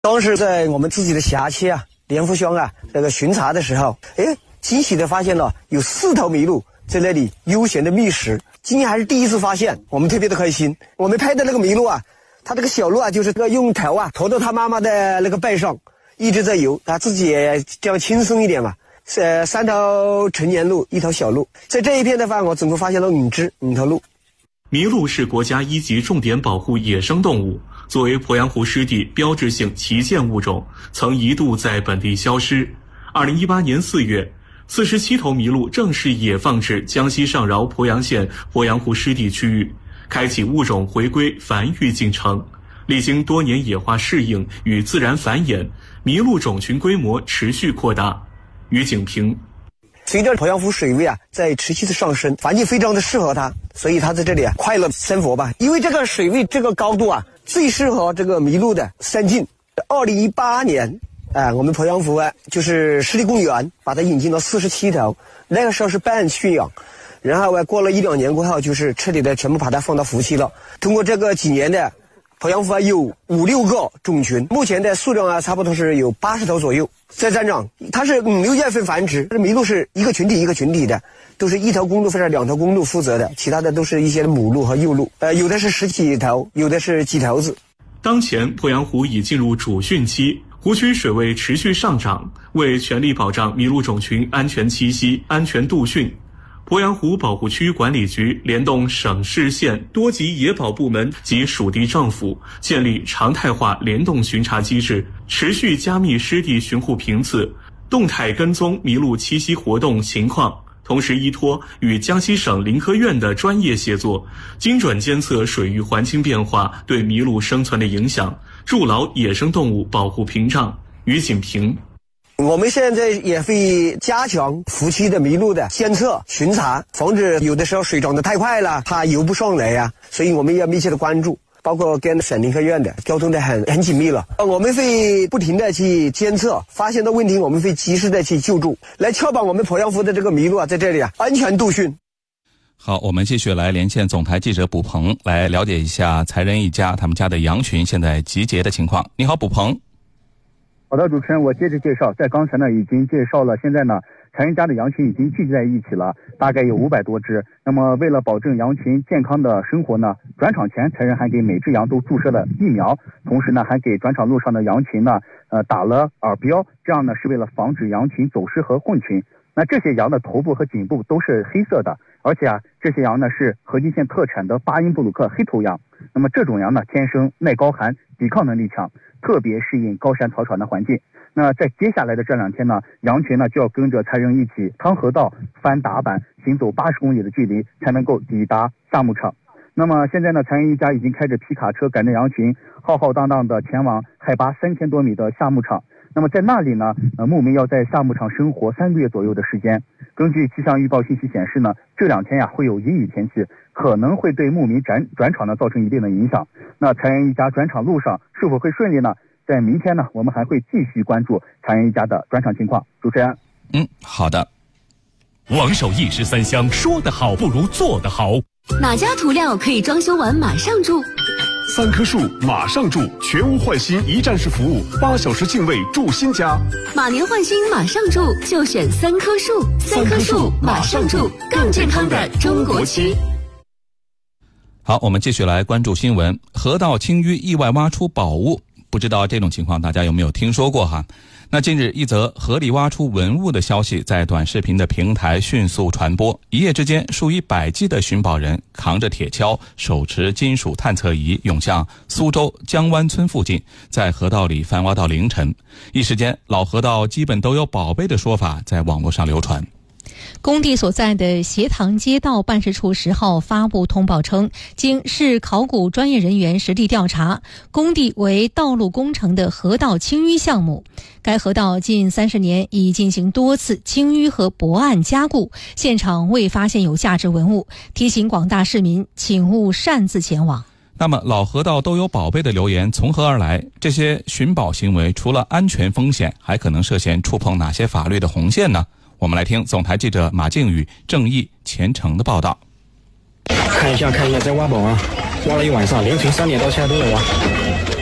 当时在我们自己的辖区啊，莲湖乡啊，那个巡查的时候，惊喜的发现了有4头麋鹿在那里悠闲的觅食。今年还是第一次发现，我们特别的开心。我们拍的那个麋鹿啊，它这个小鹿啊，就是用头啊驮到它妈妈的那个背上，一直在游，它自己也这样轻松一点嘛。3头成年鹿，1头小鹿。在这一片的话，我总共发现了5头鹿。 麋鹿是国家1级重点保护野生动物，作为鄱阳湖湿地标志性旗舰物种，曾一度在本地消失。2018年4月，47头麋鹿正式野放至江西上饶鄱阳县鄱阳湖湿地区域，开启物种回归繁育进程。历经多年野化适应与自然繁衍，麋鹿种群规模持续扩大。于景平， 随着鄱阳湖水位啊在持续的上升，环境非常的适合它，所以它在这里啊快乐生活吧。因为这个水位这个高度啊，最适合这个麋鹿的生境。2018年我们鄱阳湖啊就是湿地公园把它引进了47头，那个时候是半驯养，然后过了1-2年过后，就是彻底的全部把它放到湖期了。通过这个几年的鄱阳湖有5-6个种群，目前的数量啊差不多是有80头左右在增长。它是5-6月份繁殖，麋鹿是一个群体一个群体的，都是1头公鹿或者2头公鹿负责的，其他的都是一些母鹿和幼鹿，有的是10几头，有的是几头子。 当前鄱阳湖已进入主汛期，湖区水位持续上涨，为全力保障麋鹿种群安全栖息、安全度汛，鄱阳湖保护区管理局联动省市县多级野保部门及属地政府，建立常态化联动巡查机制，持续加密湿地巡护频次，动态跟踪麋鹿栖息活动情况，同时依托与江西省林科院的专业协作，精准监测水域环境变化对麋鹿生存的影响，筑牢野生动物保护屏障。于锦平， 我们现在也会加强湖区的麋鹿的监测巡查，防止有的时候水涨得太快了，它游不上来啊，所以我们要密切的关注，包括跟省林科院的沟通的很紧密了。我们会不停的去监测，发现的问题我们会及时的去救助，来确保我们鄱阳湖的这个麋鹿啊在这里啊安全度汛。 好，我们继续来连线总台记者卜鹏，来了解一下才人一家他们家的羊群现在集结的情况。你好，卜鹏。 好的，主持人，我接着介绍，在刚才呢已经介绍了，现在呢才人家的羊群已经聚集在一起了，大概有500多只。那么为了保证羊群健康的生活呢，转场前才人还给每只羊都注射了疫苗，同时呢还给转场路上的羊群呢打了耳标，这样呢是为了防止羊群走失和混群。那这些羊的头部和颈部都是黑色的，而且这些羊呢是河津县特产的巴音布鲁克黑头羊。那么这种羊呢天生耐高寒，抵抗能力强，特别适应高山草场的环境。那在接下来的这2天呢，羊群呢就要跟着才人一起趟河道、翻打板，行走80公里的距离才能够抵达夏牧场。那么现在呢，才人一家已经开着皮卡车赶着羊群，浩浩荡荡的前往海拔3000多米的夏牧场。那么在那里呢，牧民要在夏牧场生活3个月左右的时间。根据气象预报信息显示呢，这2天会有阴雨天气，可能会对牧民转场呢造成一定的影响。那才人一家转场路上是否会顺利呢？在明天呢，我们还会继续关注才人一家的转场情况。主持人， 好的。 王守义是3香，说得好不如做得好。 哪家涂料可以装修完马上住 ？3棵树马上住，全屋换新一站式服务，8小时净位住新家。 马年换新马上住，就选3棵树。3棵树马上住，更健康的中国区。 好，我们继续来关注新闻。河道清淤意外挖出宝物，不知道这种情况大家有没有听说过哈？那近日一则河里挖出文物的消息在短视频的平台迅速传播，一夜之间数以百计的寻宝人扛着铁锹，手持金属探测仪涌向苏州江湾村附近，在河道里翻挖到凌晨。一时间老河道基本都有宝贝的说法在网络上流传。 工地所在的斜塘街道办事处10号发布通报称，经市考古专业人员实地调查，工地为道路工程的河道清淤项目。该河道近30年已进行多次清淤和驳岸加固，现场未发现有价值文物，提醒广大市民请勿擅自前往。 那么老河道都有宝贝的流言从何而来？这些寻宝行为除了安全风险，还可能涉嫌触碰哪些法律的红线呢？我们来听总台记者马靖宇、正义、虔诚的报道。 看一下，在挖宝啊，挖了一晚上，凌晨3点到现在都在挖。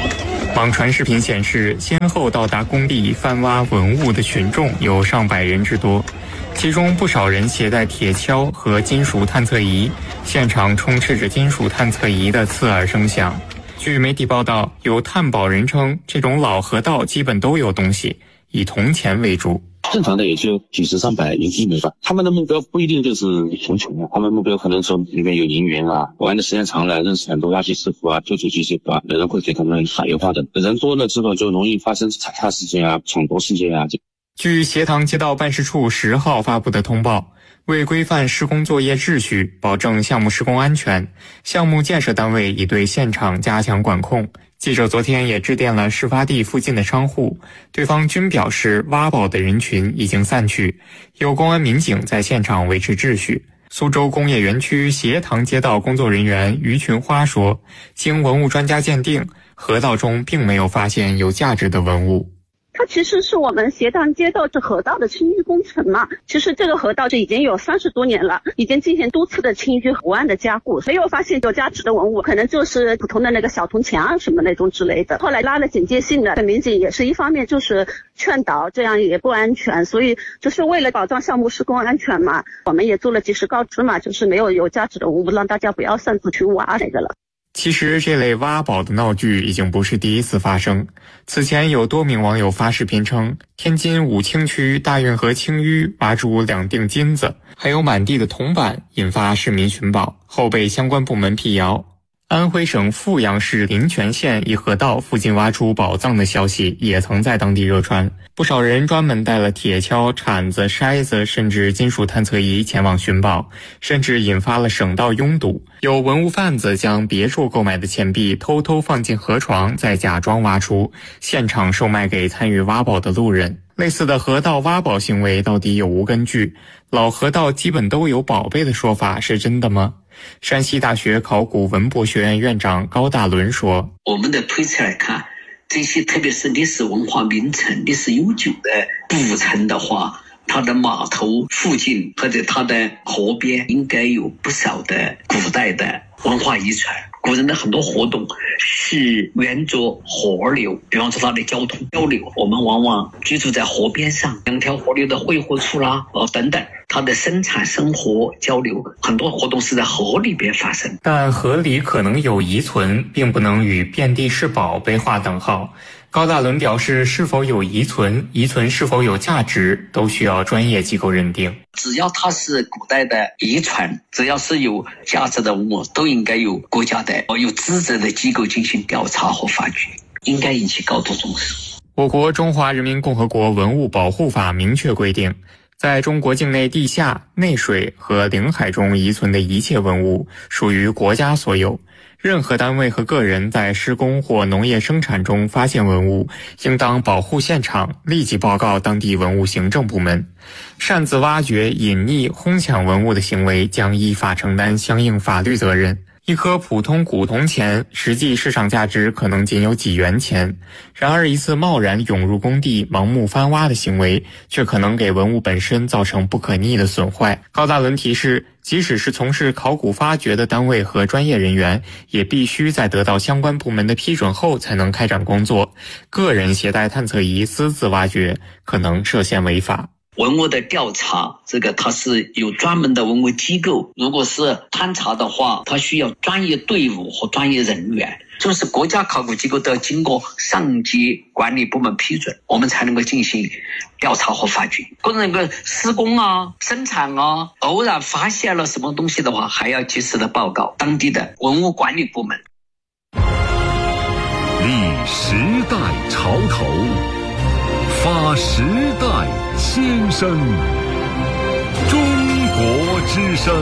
网传视频显示，先后到达工地翻挖文物的群众有上百人之多，其中不少人携带铁锹和金属探测仪，现场充斥着金属探测仪的刺耳声响。据媒体报道，有探宝人称，这种老河道基本都有东西，以铜钱为主。 正常的也就几十上百银币没吧，他们的目标不一定就是穷穷啊，他们目标可能说里面有银元啊，玩的时间长了，认识很多垃圾师傅啊、旧主机师傅啊，有人会给他们打油花的，人多了之后就容易发生踩踏事件啊、抢夺事件啊。 据协塘街道办事处10号发布的通报，为规范施工作业秩序，保证项目施工安全，项目建设单位已对现场加强管控。记者昨天也致电了事发地附近的商户，对方均表示挖宝的人群已经散去，有公安民警在现场维持秩序。苏州工业园区协塘街道工作人员于群花说，经文物专家鉴定，河道中并没有发现有价值的文物。 它其实是我们协塘街道这河道的清淤工程嘛。其实这个河道就已经有30多年了，已经进行多次的清淤湖岸的加固，没有发现有价值的文物，可能就是普通的那个小铜钱啊什么那种之类的。后来拉了警戒性的民警也是一方面就是劝导，这样也不安全，所以就是为了保障项目施工安全嘛，我们也做了及时告知嘛，就是没有价值的文物，让大家不要擅自去挖那个了。 其实这类挖宝的闹剧已经不是第一次发生。此前有多名网友发视频称，天津武清区大运河清淤挖出2锭金子，还有满地的铜板，引发市民寻宝，后被相关部门辟谣。安徽省阜阳市临泉县一河道附近挖出宝藏的消息也曾在当地热传，不少人专门带了铁锹、铲子、筛子，甚至金属探测仪前往寻宝，甚至引发了省道拥堵。有文物贩子将别处购买的钱币偷偷放进河床，再假装挖出，现场售卖给参与挖宝的路人。类似的河道挖宝行为到底有无根据？老河道基本都有宝贝的说法是真的吗？山西大学考古文博学院院长高大伦说， 我们的推测来看，这些特别是历史文化名城、历史悠久的古城的话，它的码头附近或者它的河边应该有不少的古代的文化遗产。古人的很多活动是沿着河流，比方说它的交通交流，我们往往居住在河边上，2条河流的汇合处啦，等等，它的生产生活交流，很多活动是在河里边发生。 但河里可能有遗存，并不能与遍地是宝被划等号。高大伦表示，是否有遗存是否有价值，都需要专业机构认定。 只要它是古代的遗传，只要是有价值的文物，都应该有国家的有资质的机构进行调查和发掘，应该引起高度重视。 我国中华人民共和国文物保护法明确规定，在中国境内地下、内水和领海中遗存的一切文物属于国家所有。任何单位和个人在施工或农业生产中发现文物，应当保护现场，立即报告当地文物行政部门。擅自挖掘、隐匿、哄抢文物的行为将依法承担相应法律责任。一颗普通古铜钱，实际市场价值可能仅有几元钱，然而一次贸然涌入工地、盲目翻挖的行为，却可能给文物本身造成不可逆的损坏。高大伦提示，即使是从事考古发掘的单位和专业人员，也必须在得到相关部门的批准后才能开展工作。个人携带探测仪私自挖掘，可能涉嫌违法。 文物的调查，这个它是有专门的文物机构，如果是勘查的话，它需要专业队伍和专业人员，就是国家考古机构都要经过上级管理部门批准，我们才能够进行调查和发掘。或者那个施工啊、生产啊，偶然发现了什么东西的话，还要及时的报告当地的文物管理部门。 立时代潮头，发时代先声，中国之声。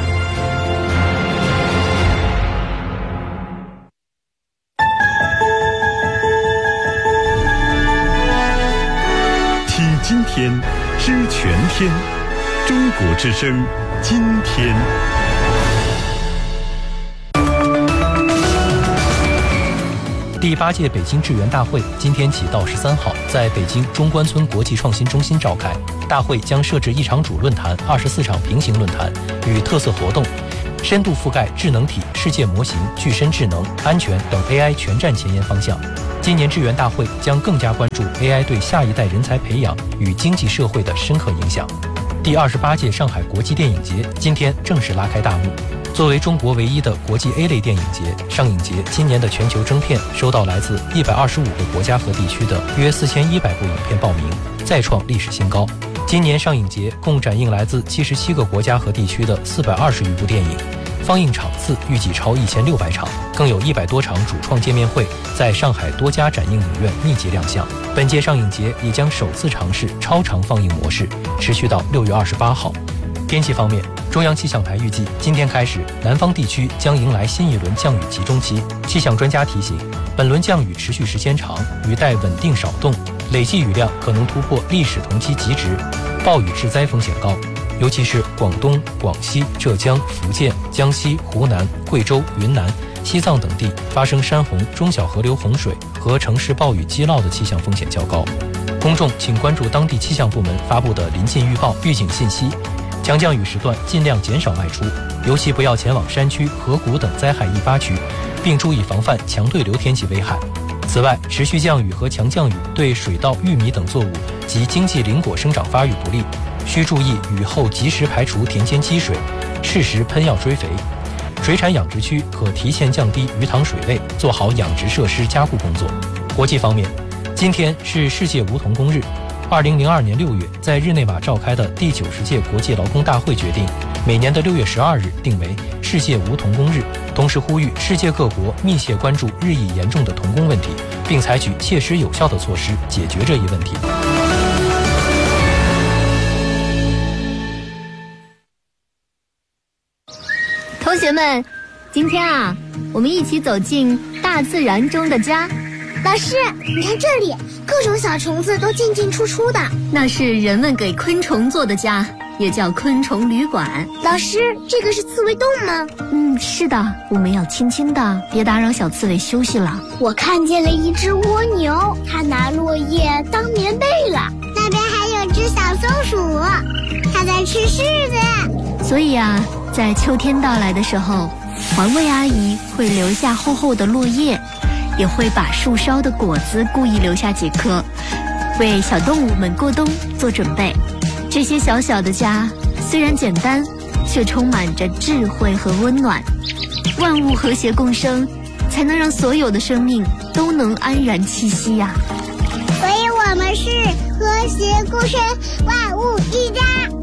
听今天，知全天，中国之声，今天。 第8届北京智源大会今天起到13号在北京中关村国际创新中心召开。大会将设置1场主论坛、24场平行论坛与特色活动， 深度覆盖智能体、世界模型、具身智能、安全等 AI 全站前沿方向。今年智源大会将更加关注 AI 对下一代人才培养与经济社会的深刻影响。第28届上海国际电影节今天正式拉开大幕。作为中国唯一的国际 A 类电影节，上影节今年的全球征片收到来自125个国家和地区的约4100部影片报名，再创历史新高。今年上影节共展映来自77个国家和地区的420余部电影，放映场次预计超1600场，更有100多场主创见面会在上海多家展映影院密集亮相。本届上影节也将首次尝试超长放映模式，持续到6月28号。天气方面，中央气象台预计今天开始，南方地区将迎来新一轮降雨集中期。气象专家提醒，本轮降雨持续时间长，雨带稳定少动，累计雨量可能突破历史同期极值，暴雨致灾风险高。尤其是广东、广西、浙江、福建、江西、湖南、贵州、云南、西藏等地发生山洪、中小河流洪水和城市暴雨积涝的气象风险较高。公众请关注当地气象部门发布的临近预报、预警信息。强降雨时段尽量减少外出，尤其不要前往山区、河谷等灾害易发区，并注意防范强对流天气危害。此外，持续降雨和强降雨对水稻、玉米等作物及经济林果生长发育不利，需注意雨后及时排除田间积水，适时喷药追肥。水产养殖区可提前降低鱼塘水位，做好养殖设施加固工作。国际方面，今天是世界梧桐公日。2002年6月在日内瓦召开的第90届国际劳工大会决定，每年的6月12日定为世界梧桐公日，同时呼吁世界各国密切关注日益严重的童工问题，并采取切实有效的措施解决这一问题。 同学们，今天啊，我们一起走进大自然中的家。 老师，你看这里，各种小虫子都进进出出的， 那是人们给昆虫做的家，也叫昆虫旅馆。 老师，这个是刺猬洞吗？ 是的，我们要轻轻的，别打扰小刺猬休息了。 我看见了一只蜗牛，它拿落叶当棉被了。那边还有只小松鼠，它在吃柿子。 所以啊，在秋天到来的时候，环卫阿姨会留下厚厚的落叶，也会把树梢的果子故意留下几颗，为小动物们过冬做准备。这些小小的家虽然简单，却充满着智慧和温暖。万物和谐共生，才能让所有的生命都能安然栖息呀。 所以我们是和谐共生，万物一家。